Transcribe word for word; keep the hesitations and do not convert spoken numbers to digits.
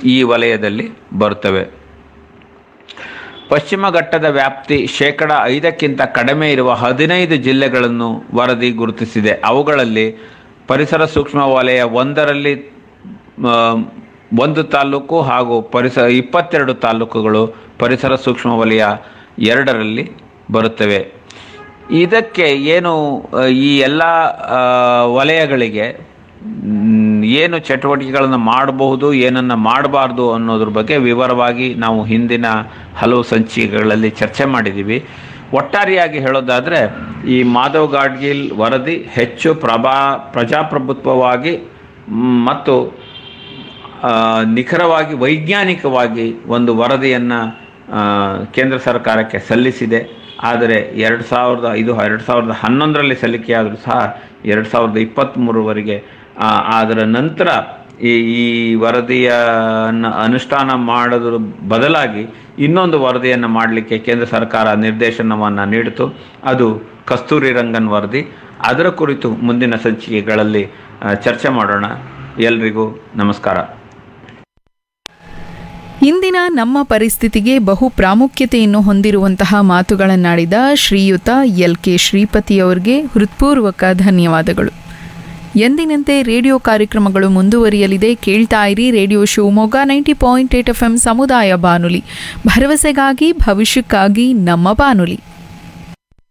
ಈ ವಲಯದಲ್ಲಿ ಬರುತ್ತವೆ. ಪಶ್ಚಿಮ ಘಟ್ಟದ ವ್ಯಾಪ್ತಿ ಶೇಕಡ ಐದಕ್ಕಿಂತ ಕಡಿಮೆ ಇರುವ ಹದಿನೈದು ಜಿಲ್ಲೆಗಳನ್ನು ವರದಿ ಗುರುತಿಸಿದೆ. ಅವುಗಳಲ್ಲಿ ಪರಿಸರ ಸೂಕ್ಷ್ಮ ವಲಯ ಒಂದರಲ್ಲಿ ಒಂದು ತಾಲೂಕು ಹಾಗೂ ಪರಿಸರ ಇಪ್ಪತ್ತೆರಡು ತಾಲೂಕುಗಳು ಪರಿಸರ ಸೂಕ್ಷ್ಮ ವಲಯ ಎರಡರಲ್ಲಿ ಬರುತ್ತವೆ. ಇದಕ್ಕೆ ಏನು ಈ ಎಲ್ಲ ವಲಯಗಳಿಗೆ ಏನು ಚಟುವಟಿಕೆಗಳನ್ನು ಮಾಡಬಹುದು, ಏನನ್ನು ಮಾಡಬಾರ್ದು ಅನ್ನೋದ್ರ ಬಗ್ಗೆ ವಿವರವಾಗಿ ನಾವು ಹಿಂದಿನ ಹಲವು ಸಂಚಿಕೆಗಳಲ್ಲಿ ಚರ್ಚೆ ಮಾಡಿದ್ದೀವಿ. ಒಟ್ಟಾರೆಯಾಗಿ ಹೇಳೋದಾದರೆ ಈ ಮಾಧವ್ ಗಾಡ್ಗಿಲ್ ವರದಿ ಹೆಚ್ಚು ಪ್ರಭಾ ಪ್ರಜಾಪ್ರಭುತ್ವವಾಗಿ ಮತ್ತು ನಿಖರವಾಗಿ ವೈಜ್ಞಾನಿಕವಾಗಿ ಒಂದು ವರದಿಯನ್ನು ಕೇಂದ್ರ ಸರ್ಕಾರಕ್ಕೆ ಸಲ್ಲಿಸಿದೆ. ಆದರೆ ಎರಡು ಸಾವಿರದ ಐದು ಎರಡು ಸಾವಿರದ ಹನ್ನೊಂದರಲ್ಲಿ ಸಲ್ಲಿಕೆಯಾದರೂ ಸಹ ಎರಡು ಸಾವಿರದ ಇಪ್ಪತ್ತ್ಮೂರವರೆಗೆ ಅದರ ನಂತರ ಈ ಈ ವರದಿಯನ್ನು ಅನುಷ್ಠಾನ ಮಾಡೋದ್ರ ಬದಲಾಗಿ ಇನ್ನೊಂದು ವರದಿಯನ್ನು ಮಾಡಲಿಕ್ಕೆ ಕೇಂದ್ರ ಸರ್ಕಾರ ನಿರ್ದೇಶನವನ್ನು ನೀಡಿತು. ಅದು ಕಸ್ತೂರಿ ರಂಗನ್ ವರದಿ. ಅದರ ಕುರಿತು ಮುಂದಿನ ಸಂಚಿಕೆಗಳಲ್ಲಿ ಚರ್ಚೆ ಮಾಡೋಣ. ಎಲ್ರಿಗೂ ನಮಸ್ಕಾರ. ಇಂದಿನ ನಮ್ಮ ಪರಿಸ್ಥಿತಿಗೆ ಬಹು ಪ್ರಾಮುಖ್ಯತೆಯನ್ನು ಹೊಂದಿರುವಂತಹ ಮಾತುಗಳನ್ನಾಡಿದ ಶ್ರೀಯುತ ಎಲ್ ಕೆ ಶ್ರೀಪತಿಯವರಿಗೆ ಹೃತ್ಪೂರ್ವಕ ಧನ್ಯವಾದಗಳು. ಎಂದಿನಂತೆ ರೇಡಿಯೋ ಕಾರ್ಯಕ್ರಮಗಳು ಮುಂದುವರಿಯಲಿದೆ. ಕೇಳ್ತಾ ಇರಿ radio Shivamogga ninety point eight F M ಸಮುದಾಯ ಬಾನುಲಿ, ಭರವಸೆಗಾಗಿ ಭವಿಷ್ಯಕ್ಕಾಗಿ ನಮ್ಮ ಬಾನುಲಿ.